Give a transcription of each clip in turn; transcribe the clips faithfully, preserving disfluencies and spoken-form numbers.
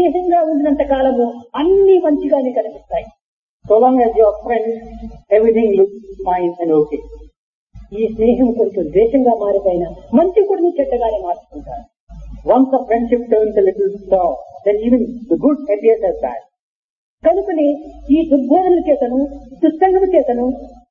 స్నేహంగా ఉన్నంత కాలము అన్ని మంచిగానే కనిపిస్తాయి. So long as you are friends, everything looks fine and okay. ఈ స్నేహం కొంచెం ద్వేషంగా మారిపోయినా మంచి కూడా చెడ్డగానే మార్చుకుంటారు. Once the friendship turns a little sour, then even the good appears as bad. కనుకనే ఈ దుర్బోధన చేతను దుస్సంగము చేతను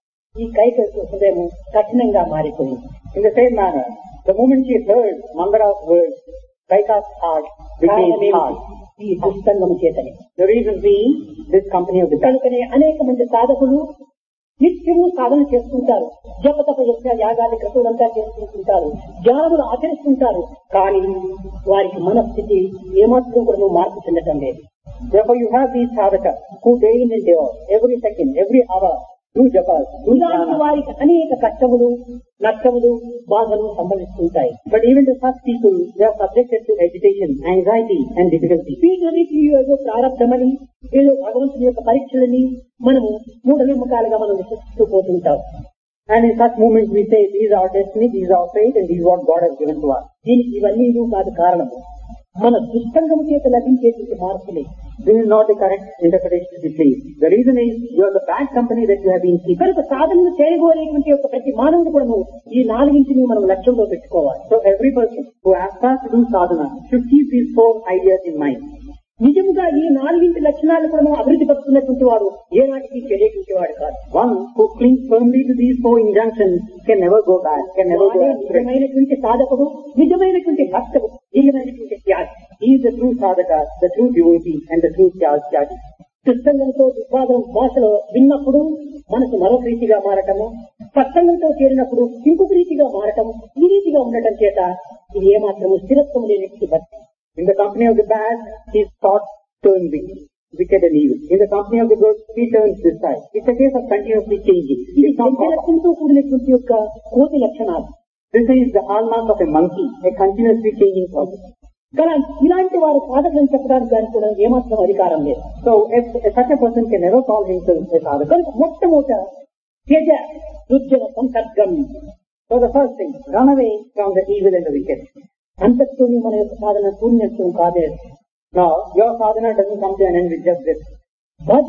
ఈ కైకేయి హృదయం కఠినంగా మారిపోయింది. In the same manner, the moment she heard Mangala's words, Kaika's heart became hard. ఈ దుస్సంగము చేతనే. The reason being, this company of the devil. కనుకనే అనేక మంది సాధకులు నిత్యము సాధన చేసుకుంటారు, జపతప యజ్ఞ యాగాది క్రతువులంతా చేసుకుంటుంటారు, జ్ఞానములు ఆచరిస్తుంటారు. కానీ వారికి మనస్థితి ఏమాత్రం కూడా మార్పు చెందటం లేదు. Therefore you have these sadhakas who day in and day out, every second, every hour, do japas, do ఇలాంటి jnana. వారికి అనేక కష్టములు నష్టములు బాధలు సంభవిస్తుంటాయి. But even to such people, they are subjected to agitation, anxiety and difficulty. వీటన్నిటి ఏదో ప్రారంభమని ఏదో భగవంతుని యొక్క పరీక్షలని మనము మూఢనమ్మకాలుగా మనం విశ్వసిస్తూ పోతుంటాం. And in such moments we say, these are destiny, these are fate, and these are what God has given to us. దీనికి ఇవన్నీ కాదు కారణము, మన దుస్సంగము చేత లభించేటువంటి మార్పులే. This is not the correct interpretation to be pleased. The reason is, you are the bad company that you have been keeping. కనుక సాధనలు చేయగోరేటువంటి యొక్క ప్రతి మానవుడు కూడా ఈ నాలుగింటిని మనం లక్ష్యంలో పెట్టుకోవాలి. So every person who aspires to do sadhana should keep these four ideas in mind. నిజముగా ఈ నాలుగింటి లక్షణాలు కూడా అభివృద్ధి పరుస్తున్నటువంటి వాడు ఏనాటికి చెడేటువంటి వాడు కాదు. One who clings firmly to these four injunctions can never go back, can never go astray. నిజమైనటువంటి సాధకుడు, నిజమైనటువంటి భక్తుడు, నిజమైనటువంటి త్యాగి. He is the true sadhaka, the true devotee, and the true tyagi. దుస్సంగంతో దుర్వాదం భాషలో విన్నప్పుడు మనసు మరొక రీతిగా మారటము, సత్సంగంతో చేరినప్పుడు ఇంకొక రీతిగా మారటము, ఈ రీతిగా ఉండటం చేత ఇది ఏమాత్రము స్థిరత్వం లేని భక్తి. In the company of the bad, his thoughts turn wicked, wicked and evil. In the company of the good, he turns this side. It's a case of continuously changing. ఇది It's not proper. లక్షణంతో కూడినటువంటి యొక్క కోటి లక్షణాలు. This is the hallmark of a monkey, a continuously changing process. కానీ ఇలాంటి వారు సాధకులను చెప్పడానికి దానికి కూడా ఏమాత్రం అధికారం లేదు. So, if, if such a person can never call himself a sadhaka. కనుక మొట్టమొదట త్యజ దుర్జన సంసర్గం. So the first thing, run away from the evil and the wicked. అంతటితోనే మన యొక్క సాధన పూర్ణత్వం కాదే. Now, your sadhana doesn't come to an end with just this. భజ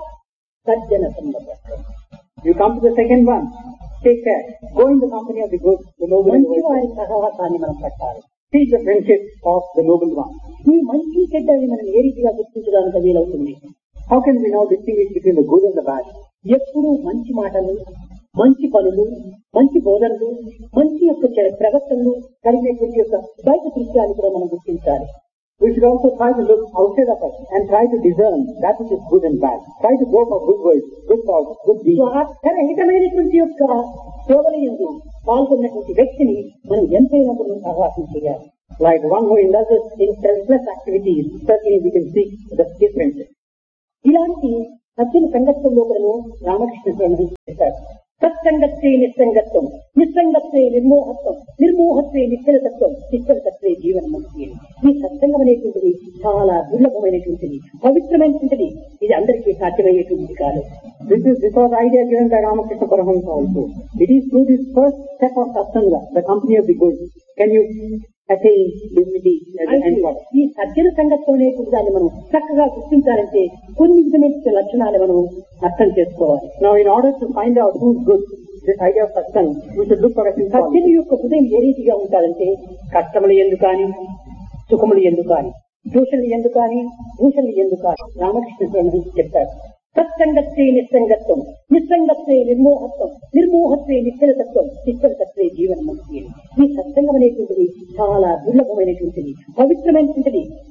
సజ్జన సంసర్గం. You come to the second one. Take care. Go in the company of the good, the noble and the మంచి wise. వారి సహవాసాన్ని మనం పట్టాలి. Seek the friendship of the noble one. ఈ మంచి చెడ్డని మనం ఏ రీతిగా గుర్తించడానికి వీలవుతుంది? How can we now distinguish between the good and the bad? ఎప్పుడూ మంచి మాటలు, మంచి పనులు, మంచి బోధనలు, మంచి యొక్క చ- ప్రవర్తనలు కలిగినటువంటి యొక్క బయట దృశ్యాన్ని కూడా మనం గుర్తించాలి. We should also try to look outside of us and try to discern that which is good and bad. Try to go for good words, good thoughts, good deeds. స్వార్థరహితమైనటువంటి యొక్క సేవల యందు పాల్గొన్నటువంటి వ్యక్తిని మనం ఎంతైనా మనం సహవాసం చేయాలి. Like one who indulges in selfless activities, certainly we can seek the differences. ఇలాంటి సత్యన సంగత్వంలో కూడా రామకృష్ణ స్వామి చేశారు. సత్సంగత్వే నిస్సంగత్వం, నిస్సంగత్వే నిర్మోహత్వం, నిర్మోహత్వే నిశ్చలతత్వం, నిశ్చలతత్వే జీవనముక్తి. ఈ సత్సంగం అనేటువంటిది చాలా దుర్లభమైనటువంటిది, పవిత్రమైనటువంటిది. ఇది అందరికీ సాధ్యమయ్యేటువంటిది కాదు. This is because idea given by Ramakrishna Paramahamsa also. It is through this first step of satsanga, the company of the good, can you attain dignity as an end product. ఈ సజ్జన సంగత్వం అనేటువంటి దాన్ని మనం చక్కగా గుర్తించాలంటే కొన్ని విధమైన లక్షణాలు మనం అర్థం చేసుకోవాలి. Now, in order to find out who's good, this idea of satsang, we should look for a few qualities. సజ్జన యొక్క హృదయం ఏ రీతిగా ఉంటారంటే కష్టములు ఎందు కానీ, సుఖములు ఎందు కానీ, దూషణలు ఎందు కానీ, భూషణలు ఎందు కానీ రామకృష్ణ స్వామి చెప్పారు. సత్సంగత్వే నిస్సంగత్వం, నిస్సంగత్వే నిర్మోహత్వం, నిర్మోహత్వే నిశ్చలతత్వం, నిశ్చలతత్వే జీవనముక్తి. ఈ సత్సంగం అనేటువంటిది చాలా దుర్లభమైనటువంటిది, పవిత్రమైనటువంటిది.